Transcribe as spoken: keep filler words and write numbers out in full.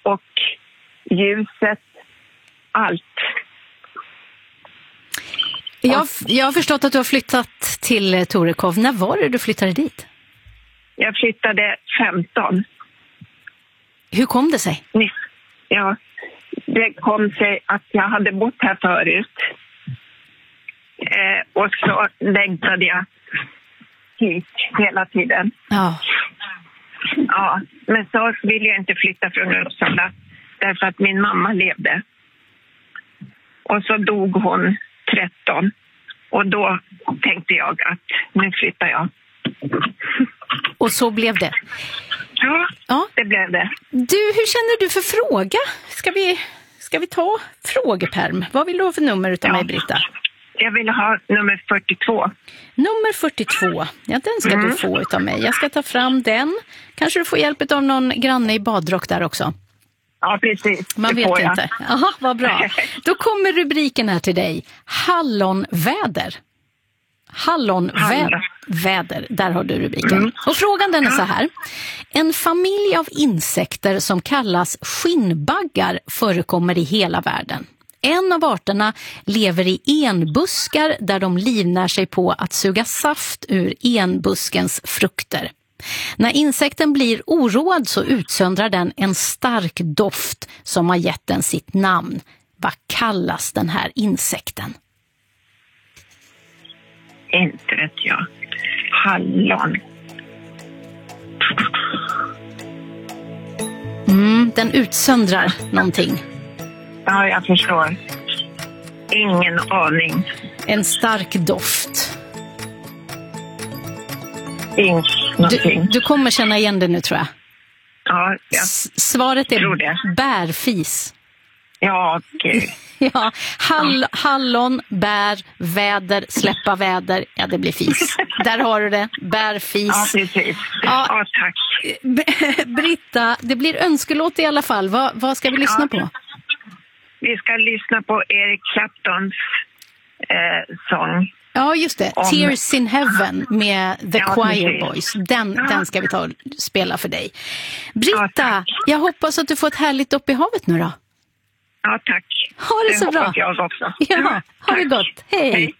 och ljuset, allt. Jag, jag har förstått att du har flyttat till Torekov. När var det du flyttade dit? Jag flyttade femton. Hur kom det sig? Ja, det kom sig att jag hade bott här förut. Eh, och så längtade jag hit hela tiden. Ja. Ja, men så ville jag inte flytta från Uppsala därför att min mamma levde. Och så dog hon tretton. Och då tänkte jag att nu flyttar jag. Och så blev det. Ja, ja, det blev det. Du, hur känner du för fråga? Ska vi, ska vi ta frågepärm? Vad vill du ha för nummer utav ja. mig, Britta? Jag vill ha nummer fyrtiotvå. Nummer fyrtiotvå, ja den ska mm. du få utav mig. Jag ska ta fram den. Kanske du får hjälp av någon granne i badrock där också. Ja, precis. Man vet inte. Jaha, vad bra. Då kommer rubriken här till dig. Hallonväder. Hallonväder, där har du rubriken. Mm. Och frågan den är så här. En familj av insekter som kallas skinnbaggar förekommer i hela världen. En av arterna lever i enbuskar där de livnär sig på att suga saft ur enbuskens frukter. När insekten blir oroad så utsöndrar den en stark doft som har gett den sitt namn. Vad kallas den här insekten? Inte vet jag. Hallon. Mm, den utsöndrar någonting. Ja, jag förstår. Ingen aning. En stark doft. Ingenting. Du, du kommer känna igen det nu, tror jag. Ja, ja. S- svaret är bärfis. Ja, okej. Okay. Ja, hall, hallon, bär, väder, släppa väder. Ja, det blir fis. Där har du det. Bärfis. Ja, precis. Ja, ja tack. B- Britta, det blir önskelåt i alla fall. Vad, vad ska vi lyssna ja. på? Vi ska lyssna på Eric Claptons eh, sång. Ja, just det. Om... Tears in Heaven med The ja, Choir precis. Boys. Den, ja. den ska vi ta och spela för dig. Britta, ja, jag hoppas att du får ett härligt upp i havet nu då. Ja, tack. Ha det, det så bra. Jag också. Ja, ha det gott. Hej. Hej.